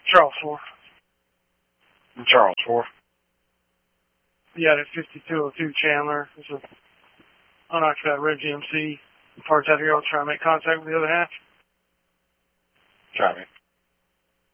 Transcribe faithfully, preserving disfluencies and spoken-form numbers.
Charles four. Charles four. Yeah, at fifty-two oh two Chandler. It's a unoccupied red G M C. Parts out here. I'll try to make contact with the other half. Copy.